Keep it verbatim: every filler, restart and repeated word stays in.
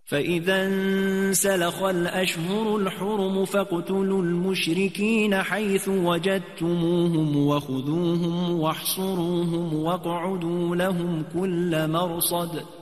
فإذا انسلخ الأشهر الحرم فاقتلوا المشركين حيث وجدتموهم وخذوهم واحصروهم واقعدوا لهم كل مرصد